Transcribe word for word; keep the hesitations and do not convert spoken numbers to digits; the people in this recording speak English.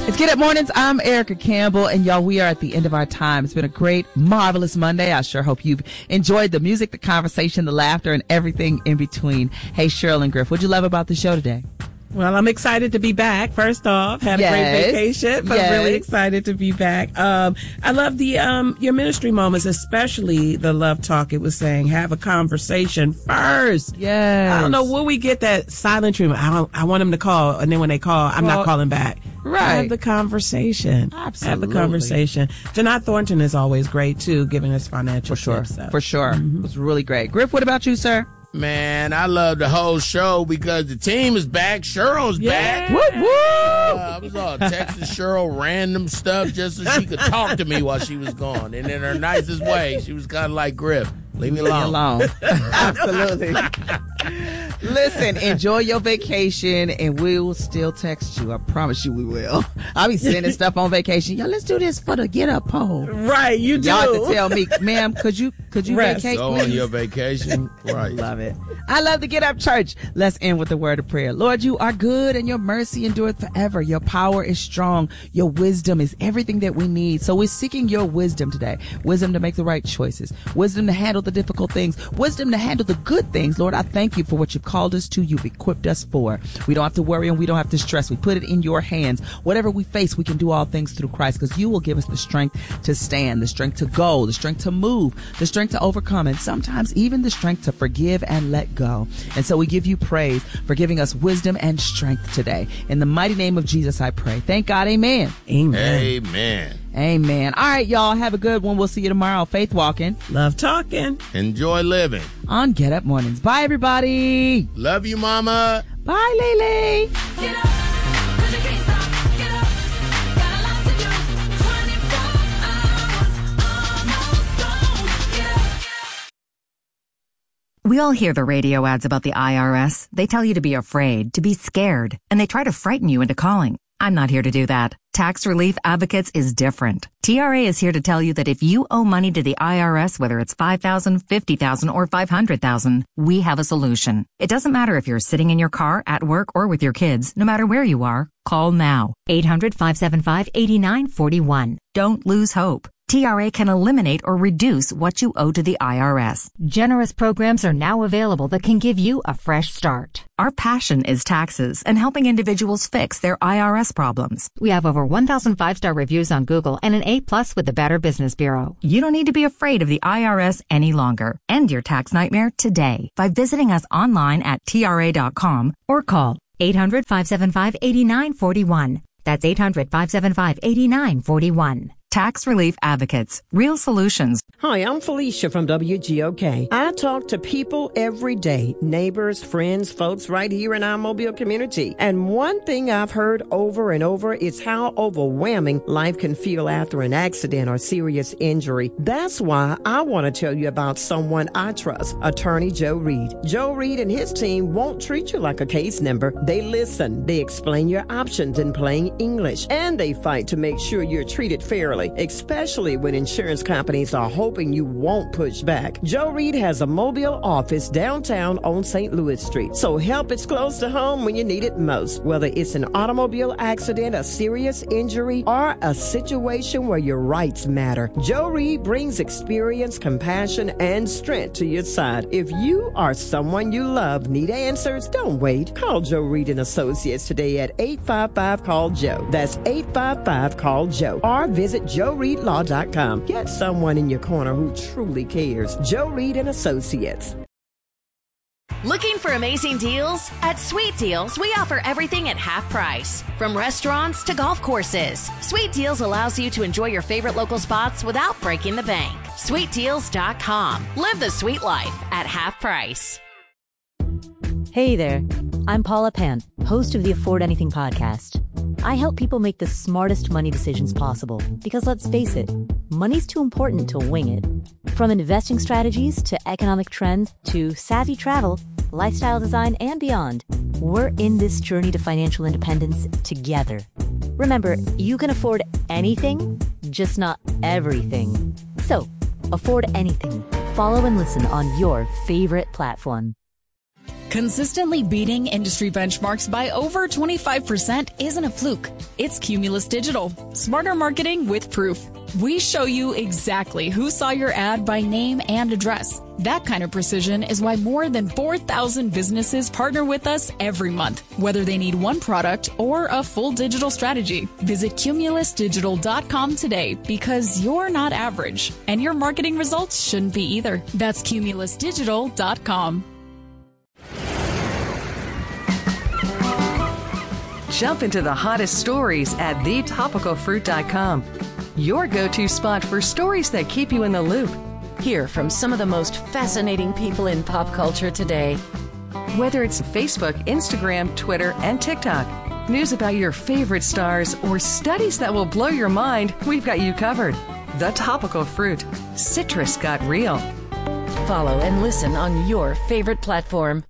It's Get Up Mornings. I'm Erica Campbell, and y'all, we are at the end of our time. It's been a great, marvelous Monday. I sure hope you've enjoyed the music, the conversation, the laughter, and everything in between. Hey, Cheryl and Griff, what'd you love about the show today? Well, I'm excited to be back. First off, had yes. a great vacation. But yes. I'm really excited to be back. Um, I love the um, your ministry moments, especially the love talk. It was saying have a conversation first. Yes. I don't know where we get that silent treatment. I don't, I want them to call, and then when they call, I'm well, not calling back. Right. Have the conversation. Absolutely. Have the conversation. Janai Thornton is always great too, giving us financial for sure. tips. So. For sure. Mm-hmm. It was really great. Griff, what about you, sir? Man, I love the whole show because the team is back. Cheryl's yeah. back. Woo, woo. Uh, I was all texting Cheryl random stuff just so she could talk to me while she was gone. And in her nicest way, she was kind of like Griff. Leave me alone. alone. Absolutely. Listen, enjoy your vacation, and we will still text you. I promise you we will. I'll be sending stuff on vacation. Yo, let's do this for the Get Up poll. Right, you do. Y'all have to tell me, ma'am, could you could you Rest. vacate, Go please? on your vacation. Right. Love it. I love the Get Up Church. Let's end with a word of prayer. Lord, you are good, and your mercy endureth forever. Your power is strong. Your wisdom is everything that we need. So we're seeking your wisdom today. Wisdom to make the right choices. Wisdom to handle the difficult things. Wisdom to handle the good things. Lord, I thank you for what you've called us to, you've equipped us for. We don't have to worry and we don't have to stress. We put it in your hands. Whatever we face, we can do all things through Christ, because you will give us the strength to stand, the strength to go, the strength to move, the strength to overcome, and sometimes even the strength to forgive and let go. And so we give you praise for giving us wisdom and strength today. In the mighty name of Jesus, I pray. Thank God. Amen. Amen. Amen. Amen. All right, y'all. Have a good one. We'll see you tomorrow. Faith walking. Love talking. Enjoy living. On Get Up Mornings. Bye, everybody. Love you, Mama. Bye, Lily. Get up, 'cause you can't stop. Get up, got a lot to do. twenty-four hours, almost gone. Get up. We all hear the radio ads about the I R S. They tell you to be afraid, to be scared, and they try to frighten you into calling. I'm not here to do that. Tax Relief Advocates is different. T R A is here to tell you that if you owe money to the I R S, whether it's five thousand dollars, fifty thousand dollars, or five hundred thousand dollars, we have a solution. It doesn't matter if you're sitting in your car, at work, or with your kids. No matter where you are, call now. eight hundred, five seven five, eight nine four one. Don't lose hope. T R A can eliminate or reduce what you owe to the I R S. Generous programs are now available that can give you a fresh start. Our passion is taxes and helping individuals fix their I R S problems. We have over one thousand five-star reviews on Google and an A plus with the Better Business Bureau. You don't need to be afraid of the I R S any longer. End your tax nightmare today by visiting us online at T R A dot com or call eight hundred, five seven five, eight nine four one. That's eight hundred, five seven five, eight nine four one. Tax Relief Advocates. Real solutions. Hi, I'm Felicia from W G O K. I talk to people every day, neighbors, friends, folks right here in our Mobile community. And one thing I've heard over and over is how overwhelming life can feel after an accident or serious injury. That's why I want to tell you about someone I trust, Attorney Joe Reed. Joe Reed and his team won't treat you like a case number. They listen, they explain your options in plain English, and they fight to make sure you're treated fairly, especially when insurance companies are hoping you won't push back. Joe Reed has a Mobile office downtown on Saint Louis Street, so help is close to home when you need it most. Whether it's an automobile accident, a serious injury, or a situation where your rights matter, Joe Reed brings experience, compassion, and strength to your side. If you or someone you love need answers, don't wait. Call Joe Reed and Associates today at eight five five, call Joe. That's eight five five, call Joe. Or visit joe reed law dot com. Get someone in your corner who truly cares. Joe Reed and Associates. Looking for amazing deals? At Sweet Deals, we offer everything at half price. From restaurants to golf courses, Sweet Deals allows you to enjoy your favorite local spots without breaking the bank. sweet deals dot com. Live the sweet life at half price. Hey there, I'm Paula Pan, host of the Afford Anything podcast. I help people make the smartest money decisions possible because, let's face it, money's too important to wing it. From investing strategies to economic trends to savvy travel, lifestyle design, and beyond, we're in this journey to financial independence together. Remember, you can afford anything, just not everything. So, afford anything. Follow and listen on your favorite platform. Consistently beating industry benchmarks by over twenty-five percent isn't a fluke. It's Cumulus Digital. Smarter marketing with proof. We show you exactly who saw your ad by name and address. That kind of precision is why more than four thousand businesses partner with us every month, whether they need one product or a full digital strategy. Visit cumulus digital dot com today because you're not average, and your marketing results shouldn't be either. That's cumulus digital dot com. Jump into the hottest stories at the topical fruit dot com. Your go-to spot for stories that keep you in the loop. Hear from some of the most fascinating people in pop culture today. Whether it's Facebook, Instagram, Twitter, and TikTok, news about your favorite stars, or studies that will blow your mind, we've got you covered. The Topical Fruit. Citrus got real. Follow and listen on your favorite platform.